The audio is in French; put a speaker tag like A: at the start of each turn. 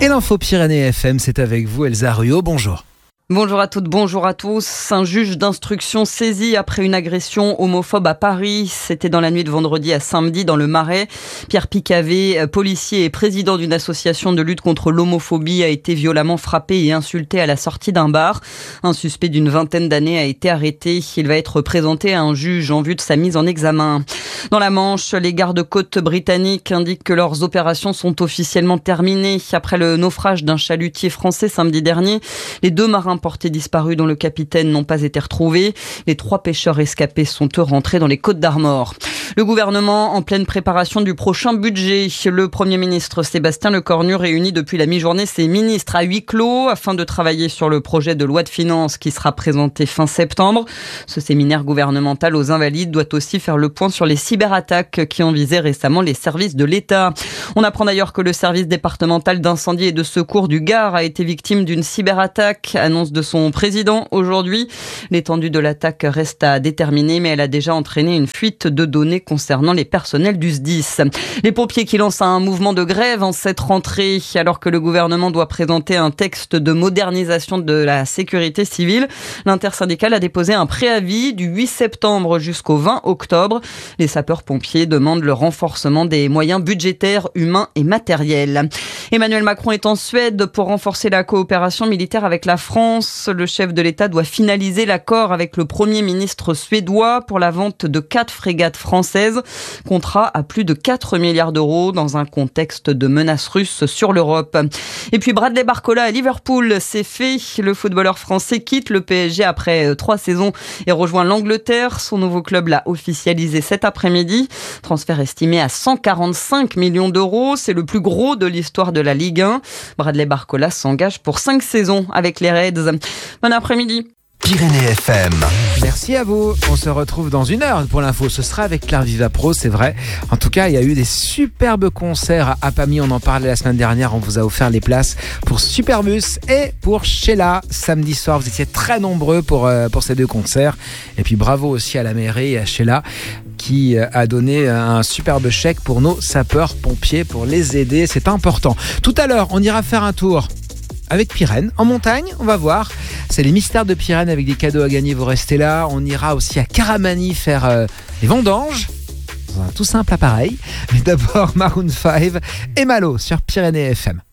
A: Et l'info Pyrénées FM, c'est avec vous Elsa Ruot, bonjour.
B: Bonjour à toutes, bonjour à tous. Un juge d'instruction saisi après une agression homophobe à Paris. C'était dans la nuit de vendredi à samedi dans le Marais. Pierre Picavet, policier et président d'une association de lutte contre l'homophobie, a été violemment frappé et insulté à la sortie d'un bar. Un suspect d'une vingtaine d'années a été arrêté. Il va être présenté à un juge en vue de sa mise en examen. Dans la Manche, les gardes-côtes britanniques indiquent que leurs opérations sont officiellement terminées. Après le naufrage d'un chalutier français samedi dernier, les 2 marins portés disparus dont le capitaine n'ont pas été retrouvés. Les 3 pêcheurs escapés sont eux rentrés dans les Côtes d'Armor. Le gouvernement en pleine préparation du prochain budget. Le Premier ministre Sébastien Lecornu réunit depuis la mi-journée ses ministres à huis clos afin de travailler sur le projet de loi de finances qui sera présenté fin septembre. Ce séminaire gouvernemental aux Invalides doit aussi faire le point sur les cyberattaques qui ont visé récemment les services de l'État. On apprend d'ailleurs que le service départemental d'incendie et de secours du Gard a été victime d'une cyberattaque, annonce de son président aujourd'hui. L'étendue de l'attaque reste à déterminer, mais elle a déjà entraîné une fuite de données concernant les personnels du SDIS. Les pompiers qui lancent un mouvement de grève en cette rentrée, alors que le gouvernement doit présenter un texte de modernisation de la sécurité civile. L'intersyndicale a déposé un préavis du 8 septembre jusqu'au 20 octobre. Les sapeurs-pompiers demandent le renforcement des moyens budgétaires, humains et matériels. Emmanuel Macron est en Suède pour renforcer la coopération militaire avec la France. Le chef de l'État doit finaliser l'accord avec le Premier ministre suédois pour la vente de 4 frégates françaises. Contrat à plus de 4 milliards d'euros dans un contexte de menaces russes sur l'Europe. Et puis Bradley Barcola à Liverpool, c'est fait. Le footballeur français quitte le PSG après 3 saisons et rejoint l'Angleterre. Son nouveau club l'a officialisé cet après-midi. Transfert estimé à 145 millions d'euros. C'est le plus gros de l'histoire de la Ligue 1. Bradley Barcola s'engage pour 5 saisons avec les Reds. Bon après-midi.
A: Pyrénées FM. Merci à vous. On se retrouve dans 1 heure pour l'info. Ce sera avec Claire Vivapro, c'est vrai. En tout cas, il y a eu des superbes concerts à Pamy. On en parlait la semaine dernière. On vous a offert les places pour Superbus et pour Sheila. Samedi soir, vous étiez très nombreux pour ces 2 concerts. Et puis bravo aussi à la mairie et à Sheila qui a donné un superbe chèque pour nos sapeurs-pompiers pour les aider. C'est important. Tout à l'heure, on ira faire un tour avec Pyrène, en montagne, on va voir. C'est les mystères de Pyrène avec des cadeaux à gagner, vous restez là. On ira aussi à Caramani faire les vendanges. Dans un tout simple appareil. Mais d'abord, Maroon 5 et Malo sur Pyrénées FM.